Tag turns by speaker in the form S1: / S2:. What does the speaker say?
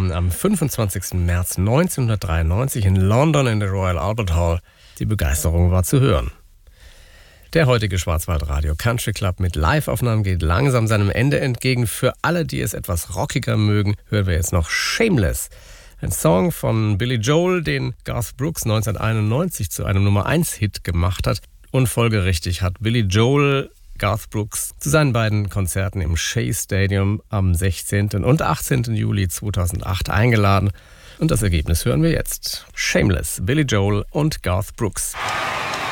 S1: aufgenommen am 25. März 1993 in London in der Royal Albert Hall. Die Begeisterung war zu hören. Der heutige Schwarzwaldradio Country Club mit Live-Aufnahmen geht langsam seinem Ende entgegen. Für alle, die es etwas rockiger mögen, hören wir jetzt noch Shameless. Ein Song von Billy Joel, den Garth Brooks 1991 zu einem Nummer-1-Hit gemacht hat. Und folgerichtig hat Billy Joel Garth Brooks zu seinen beiden Konzerten im Shea Stadium am 16. und 18. Juli 2008 eingeladen. Und das Ergebnis hören wir jetzt. Shameless, Billy Joel und Garth Brooks.